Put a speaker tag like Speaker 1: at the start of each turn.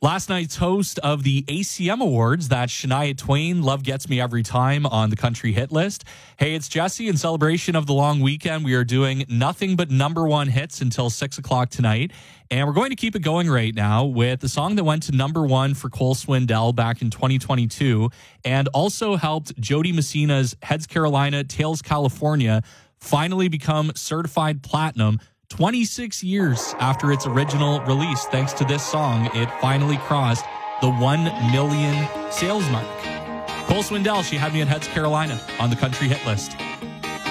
Speaker 1: Last night's host of the ACM Awards, that's Shania Twain, Love Gets Me Every Time on the country hit list. Hey, it's Jesse. In celebration of the long weekend, we are doing nothing but number one hits until 6 o'clock tonight. And we're going to keep it going right now with the song that went to number one for Cole Swindell back in 2022 and also helped Jody Messina's Heads Carolina, Tails California finally become certified platinum 26 years after its original release. Thanks to this song, it finally crossed the 1 million sales mark. Cole Swindell, She Had Me at Heads Carolina on the country hit list.